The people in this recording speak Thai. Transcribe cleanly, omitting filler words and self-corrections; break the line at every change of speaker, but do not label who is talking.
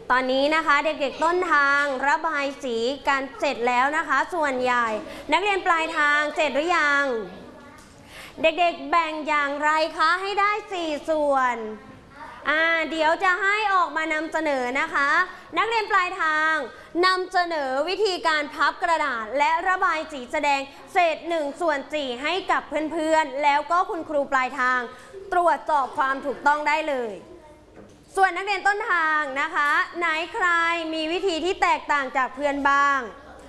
ตอนนี้นะคะเด็กๆต้นทางระบายสีกันเสร็จแล้วนะคะส่วนใหญ่นักเรียนปลายทางเสร็จหรือยังเด็กๆแบ่งอย่างไรคะให้ได้4ส่วนเดี๋ยวจะให้ออกมานำเสนอนะคะนักเรียนปลายทางนำเสนอวิธีการพับกระดาษและระบายสีแสดงเศษ1/4ให้กับเพื่อนๆแล้วก็คุณครูปลายทางตรวจสอบความถูกต้องได้เลยส่วนนักเรียนต้นทางนะคะไหนใครมีวิธีที่แตกต่างจากเพื่อนบ้าง